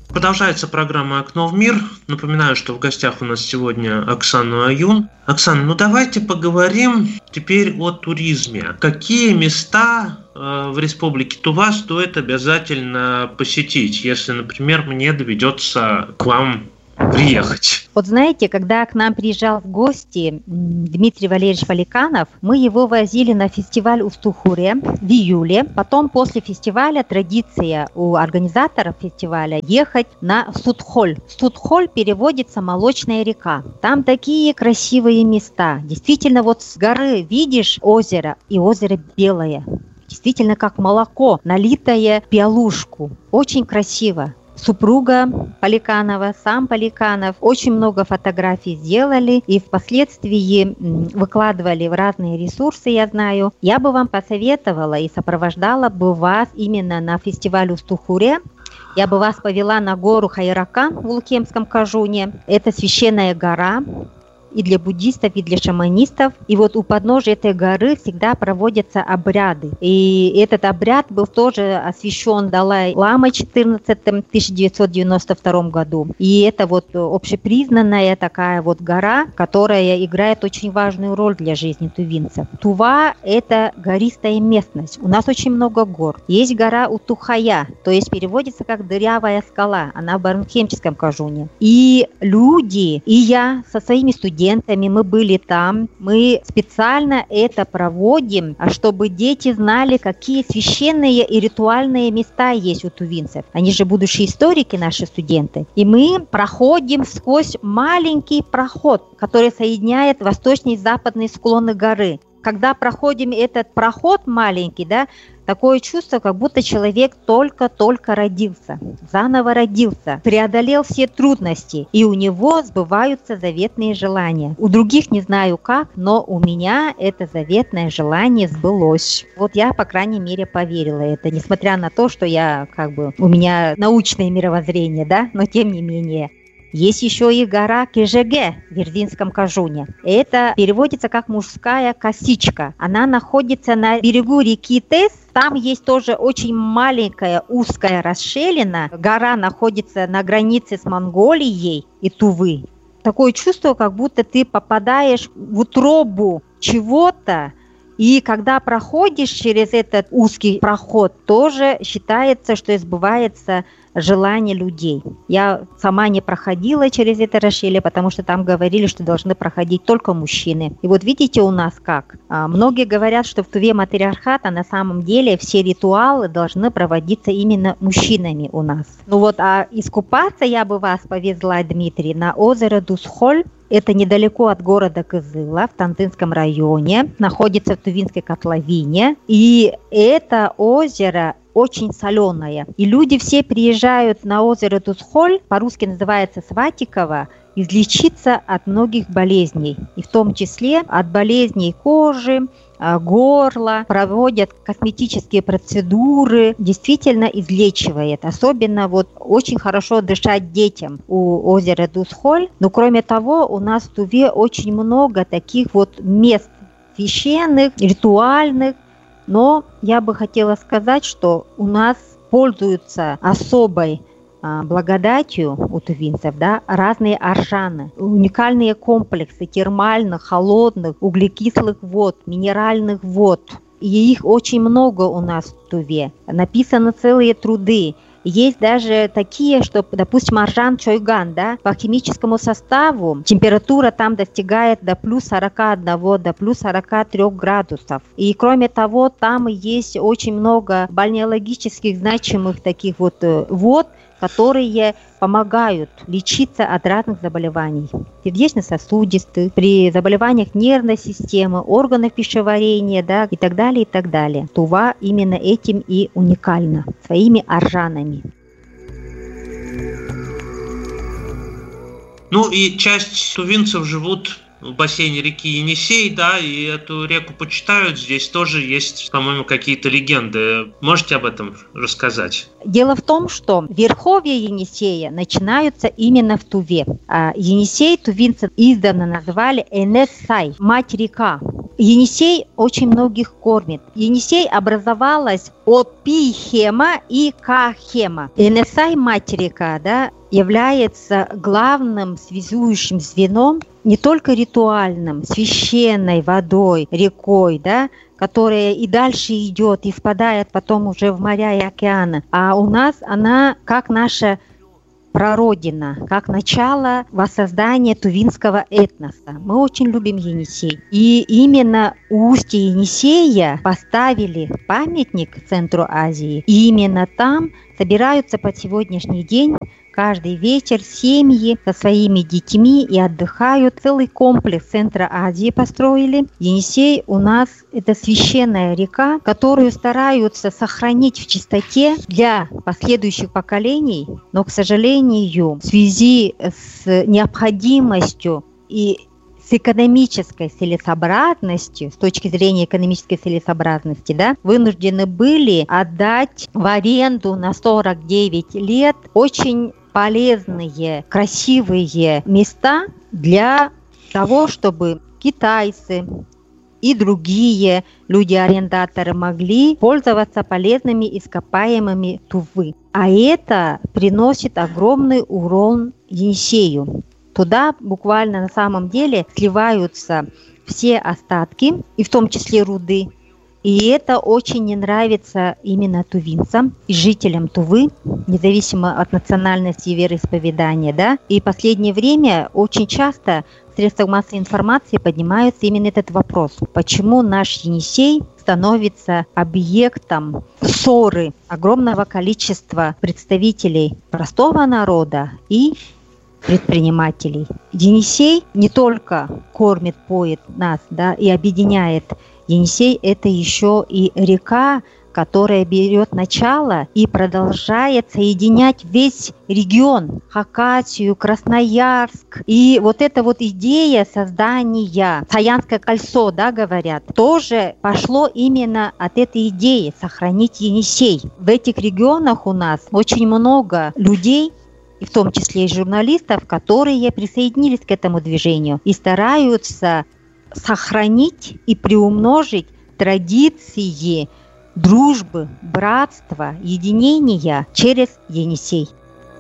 Продолжается программа «Окно в мир». Напоминаю, что в гостях у нас сегодня Оксана Аюн. Оксана, давайте поговорим теперь о туризме. Какие места в Республике Тува стоит обязательно посетить, если, например, мне доведется к вам приехать? Вот знаете, когда к нам приезжал в гости Дмитрий Валерьевич Поликанов, мы его возили на фестиваль Устухуре в июле. Потом после фестиваля традиция у организаторов фестиваля ехать на Судхоль. Судхоль переводится «молочная река». Там такие красивые места. Действительно, вот с горы видишь озеро, и озеро белое. Действительно, как молоко, налитое в пиалушку. Очень красиво. Супруга Поликанова, сам Поликанов очень много фотографий сделали и впоследствии выкладывали в разные ресурсы, я знаю. Я бы вам посоветовала и сопровождала бы вас именно на фестиваль Устухуре. Я бы вас повела на гору Хайракан в Улукемском Кажуне. Это священная гора и для буддистов, и для шаманистов. И вот у подножия этой горы всегда проводятся обряды. И этот обряд был тоже освящен Далай-ламой XIV в 1992 году. И это вот общепризнанная такая вот гора, которая играет очень важную роль для жизни тувинцев. Тува – это гористая местность. У нас очень много гор. Есть гора Утухая, то есть переводится как дырявая скала. Она в Барнхемческом Кажуне. И люди, и я со своими студентами, мы были там, мы специально это проводим, чтобы дети знали, какие священные и ритуальные места есть у тувинцев. Они же будущие историки, наши студенты. И мы проходим сквозь маленький проход, который соединяет восточные и западные склоны горы. Когда проходим этот проход маленький, такое чувство, как будто человек только-только родился, заново родился, преодолел все трудности, и у него сбываются заветные желания. У других не знаю как, но у меня это заветное желание сбылось. Вот я, по крайней мере, поверила это, несмотря на то, что у меня научное мировоззрение, но тем не менее. Есть еще и гора Кежеге в Вердинском Кажуне. Это переводится как «мужская косичка». Она находится на берегу реки Тес. Там есть тоже очень маленькая узкая расщелина. Гора находится на границе с Монголией и Тувы. Такое чувство, как будто ты попадаешь в утробу чего-то. И когда проходишь через этот узкий проход, тоже считается, что сбывается желание людей. Я сама не проходила через это расщелье, потому что там говорили, что должны проходить только мужчины. И вот видите у нас как. Многие говорят, что в Туве матриархат, а на самом деле все ритуалы должны проводиться именно мужчинами у нас. А искупаться я бы вас повезла, Дмитрий, на озеро Дусхоль. Это недалеко от города Кызыла, в Тантынском районе, находится в Тувинской котловине. И это озеро очень соленое. И люди все приезжают на озеро Дусхоль, по-русски называется Сватиково, излечиться от многих болезней. И в том числе от болезней кожи, горла, проводят косметические процедуры, действительно излечивает. Особенно очень хорошо дышать детям у озера Дусхоль. Но кроме того, у нас в Туве очень много таких мест священных, ритуальных. Но я бы хотела сказать, что у нас пользуются особой благодатью у тувинцев, разные аршаны, уникальные комплексы термальных, холодных, углекислых вод, минеральных вод. И их очень много у нас в Туве. Написаны целые труды. Есть даже такие, что, допустим, Аршан Чойган, по химическому составу температура там достигает до плюс 41, до плюс 43 градусов. И кроме того, там есть очень много бальнеологических значимых таких вод, которые помогают лечиться от разных заболеваний. Сердечно-сосудистых, при заболеваниях нервной системы, органов пищеварения, и так далее, и так далее. Тува именно этим и уникальна, своими аршанами. И часть тувинцев живут в бассейне реки Енисей, и эту реку почитают. Здесь тоже есть, по-моему, какие-то легенды. Можете об этом рассказать? Дело в том, что верховья Енисея начинаются именно в Туве. Енисей тувинцы издавна называли Энес-Сай, мать река. Енисей очень многих кормит. Енисей образовалась от Пи-хема и Ка-хема. Енисей-мать-река, да, является главным связующим звеном не только ритуальным, священной водой, рекой, да, которая и дальше идет, и впадает потом уже в моря и океаны. А у нас она как наша прародина, как начало воссоздания тувинского этноса. Мы очень любим Енисей. И именно у устья Енисея поставили памятник Центру Азии. И именно там собираются по сегодняшний день каждый вечер семьи со своими детьми и отдыхают. Целый комплекс Центра Азии построили. Енисей у нас это священная река, которую стараются сохранить в чистоте для последующих поколений, но, к сожалению, в связи с необходимостью и с экономической целесообразностью, с точки зрения экономической целесообразности, да, вынуждены были отдать в аренду на 49 лет очень полезные, красивые места для того, чтобы китайцы и другие люди-арендаторы могли пользоваться полезными ископаемыми Тувы. А это приносит огромный урон Енисею. Туда буквально на самом деле сливаются все остатки, и в том числе руды. И это очень не нравится именно тувинцам и жителям Тувы, независимо от национальности и вероисповедания. Да? И в последнее время очень часто в средствах массовой информации поднимается именно этот вопрос. Почему наш Енисей становится объектом ссоры огромного количества представителей простого народа и предпринимателей. Енисей не только кормит, поет нас, да, и объединяет. Енисей – это еще и река, которая берет начало и продолжает соединять весь регион, Хакасию, Красноярск. И вот эта вот идея создания Саянское кольцо, да, говорят, тоже пошло именно от этой идеи сохранить Енисей. В этих регионах у нас очень много людей, и в том числе и журналистов, которые присоединились к этому движению и стараются сохранить и приумножить традиции дружбы, братства, единения через Енисей.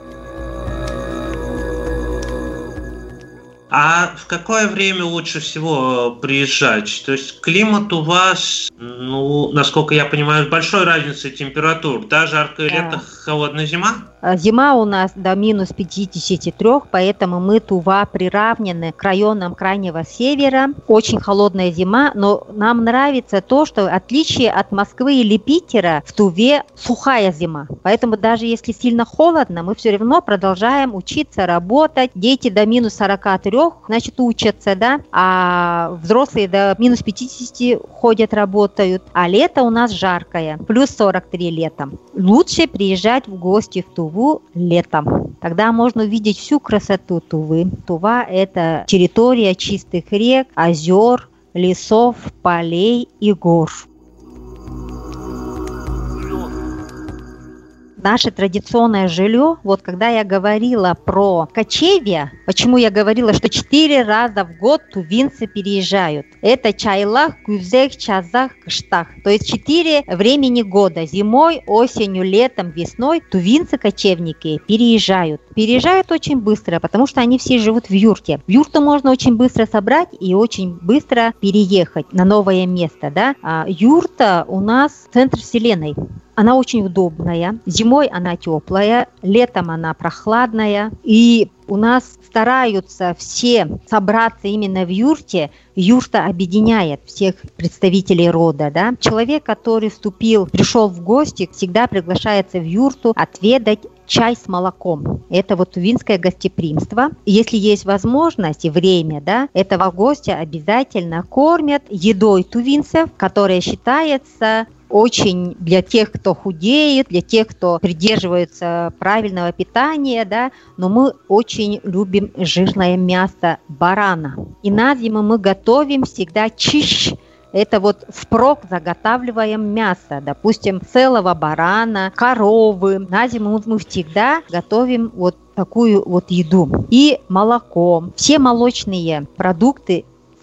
А в какое время лучше всего приезжать? То есть климат у вас, ну, насколько я понимаю, с большой разницей температур. Да, жаркое лето, холодная зима? Зима у нас до минус 53, поэтому мы Тува приравнены к районам Крайнего Севера. Очень холодная зима, но нам нравится то, что в отличие от Москвы или Питера, в Туве сухая зима. Поэтому даже если сильно холодно, мы все равно продолжаем учиться, работать. Дети до минус 43, значит, учатся, да, а взрослые до минус 50 ходят, работают. А лето у нас жаркое, плюс 43 летом. Лучше приезжать в гости в Туву летом. Тогда можно увидеть всю красоту Тувы. Тува – это территория чистых рек, озер, лесов, полей и гор. Наше традиционное жилье, вот когда я говорила про кочевья, почему я говорила, что 4 раза в год тувинцы переезжают. Это чайлах, кюзех, чазах, кыштах. То есть 4 времени года. Зимой, осенью, летом, весной тувинцы-кочевники переезжают. Переезжают очень быстро, потому что они все живут в юрте. В юрту можно очень быстро собрать и очень быстро переехать на новое место. Да? А юрта у нас центр вселенной. Она очень удобная. Зимой она теплая, летом она прохладная. И у нас стараются все собраться именно в юрте. Юрта объединяет всех представителей рода. Да? Человек, который пришел в гости, всегда приглашается в юрту отведать чай с молоком. Это вот тувинское гостеприимство. И если есть возможность и время, да, этого гостя обязательно кормят едой тувинцев, которая считается очень для тех, кто худеет, для тех, кто придерживается правильного питания, да, но мы очень любим жирное мясо барана. И на зиму мы готовим всегда чищ. Это вот впрок заготавливаем мясо, допустим, целого барана, коровы. На зиму мы всегда готовим вот такую вот еду. И молоко. Все молочные продукты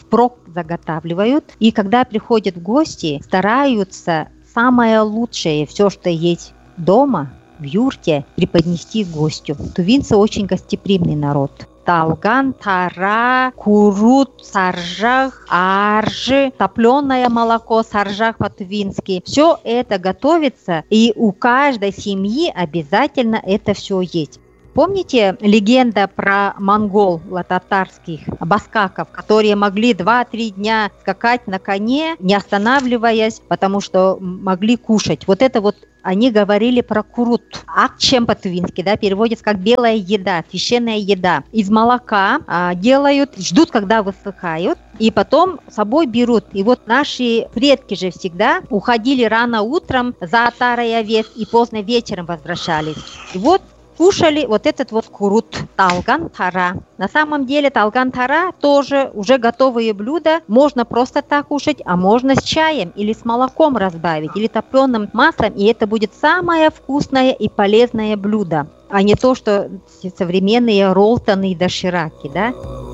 впрок заготавливают. И когда приходят в гости, стараются самое лучшее, все, что есть дома, в юрте, преподнести гостю. Тувинцы очень гостеприимный народ. Талган, тара, курут, саржах, аржи, топленое молоко, саржах по-тувински. Все это готовится, и у каждой семьи обязательно это все есть. Помните легенда про монголо-татарских баскаков, которые могли 2-3 дня скакать на коне, не останавливаясь, потому что могли кушать? Вот это вот они говорили про курут. Акчем по-тувински, да, переводится как белая еда, священная еда. Из молока делают, ждут, когда высыхают, и потом с собой берут. И вот наши предки же всегда уходили рано утром за отарой овец и поздно вечером возвращались. И вот кушали вот этот вот курут, талган-тара. На самом деле талган-тара тоже уже готовые блюда. Можно просто так кушать, а можно с чаем или с молоком разбавить, или топленым маслом, и это будет самое вкусное и полезное блюдо, а не то, что современные ролтоны и дошираки, да?